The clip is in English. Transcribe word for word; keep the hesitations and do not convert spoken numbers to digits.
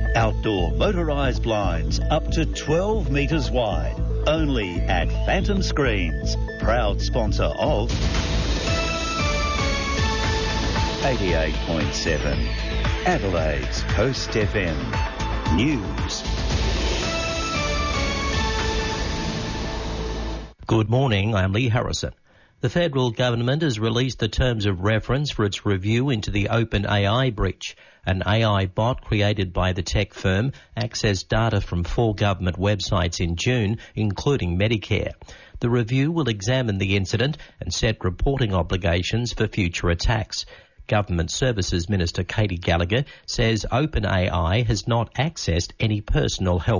Outdoor motorised blinds up to twelve metres wide. Only at Phantom Screens, proud sponsor of eighty-eight point seven, Adelaide's Coast F M. News. Good morning, I'm Lee Harrison. The federal government has released the terms of reference for its review into the OpenAI breach. An A I bot created by the tech firm accessed data from four government websites in June, including Medicare. The review will examine the incident and set reporting obligations for future attacks. Government Services Minister Katie Gallagher says OpenAI has not accessed any personal health